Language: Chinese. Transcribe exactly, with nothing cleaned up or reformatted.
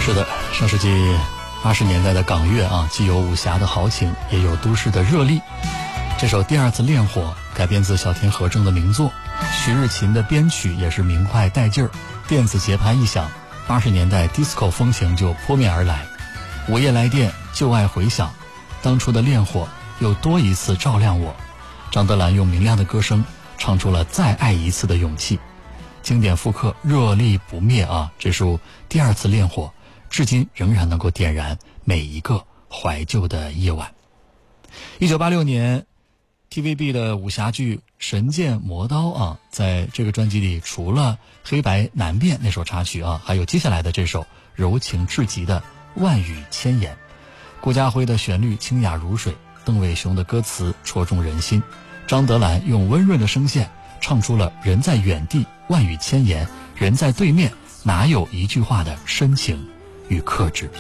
是的，上世纪八十年代的港乐啊，既有武侠的豪情，也有都市的热力。这首《第二次烈火》改编自小田和正的名作，徐日勤的编曲也是明快带劲儿，电子节拍一响，八十年代 disco 风情就扑面而来。午夜来电，旧爱回响，当初的烈火又多一次照亮我。张德兰用明亮的歌声唱出了再爱一次的勇气，经典复刻，热力不灭啊！这首《第二次烈火》至今仍然能够点燃每一个怀旧的夜晚。一九八六年 T V B 的武侠剧《神剑魔刀》啊，在这个专辑里除了黑白难辨那首插曲啊，还有接下来的这首柔情至极的万语千言。顾嘉辉的旋律清雅如水，邓伟雄的歌词戳中人心，张德兰用温润的声线唱出了人在远地万语千言，人在对面哪有一句话的深情与克制。